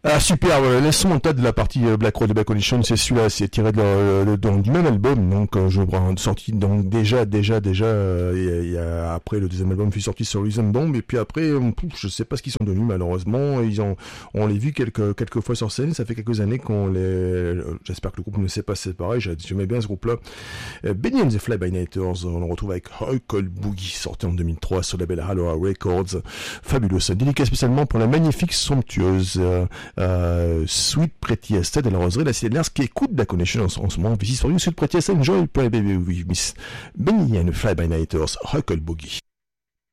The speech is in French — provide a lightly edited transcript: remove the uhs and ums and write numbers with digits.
Ah super, voilà, le son en tête de la partie Black Road de Black Condition, c'est celui-là, c'est tiré du même album, donc je sorti donc déjà il y a, après le deuxième album fut sorti sur Reason Bomb et puis après je sais pas ce qu'ils sont devenus malheureusement, on les vu quelques fois sur scène, ça fait quelques années qu'on les j'espère que le groupe ne sait pas séparer, j'aimais bien ce groupe-là. Benny and the Fly-By-Nighters, on le retrouve avec Huckle Boogie, sorti en 2003 sur le label Aloha Records, fabuleux, dédicace spécialement pour la magnifique, somptueuse Sweet Pretty Estate de la Roseraie, la Citadelle qui écoute Black Condition en ce moment. Visit for you, Sweet Pretty Estate, enjoy, play baby with Miss Benny and the Fly-By-Nighters, Huckle Boogie.